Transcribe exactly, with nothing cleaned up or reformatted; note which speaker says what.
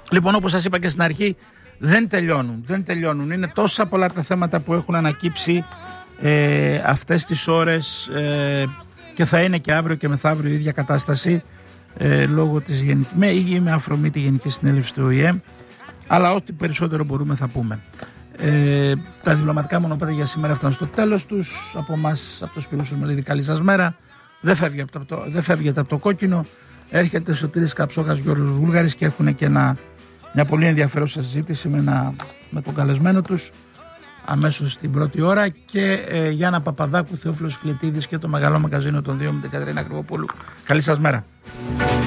Speaker 1: Λοιπόν, όπως σας είπα και στην αρχή, δεν τελειώνουν. Δεν τελειώνουν. Είναι τόσα πολλά τα θέματα που έχουν ανακύψει ε, αυτές τις ώρες ε, και θα είναι και αύριο και μεθαύριο η ίδια κατάσταση ε, λόγω της γενικής, με, ή με αφορμή τη Γενική Συνέλευση του Ο Η Ε, αλλά ό,τι περισσότερο μπορούμε θα πούμε. Ε, τα διπλωματικά μονοπάτια για σήμερα φτάνουν στο τέλος τους. Από εμάς, από το Σπύρο Σουρμελίδη, καλή σας μέρα. Δεν φεύγετε από το, δεν φεύγετε από το κόκκινο. Έρχεται Σωτήρης Καψόχας, Γιώργος Βούλγαρης και έχουν και ένα, μια πολύ ενδιαφέρουσα συζήτηση με, ένα, με τον καλεσμένο τους αμέσως στην πρώτη ώρα και ε, Γιάννα Παπαδάκου, Θεόφιλος Κλετίδης και το Μεγάλο Μαγκαζίνο των δύο με την Κατερίνα Κρυβοπούλου. Καλή σας μέρα.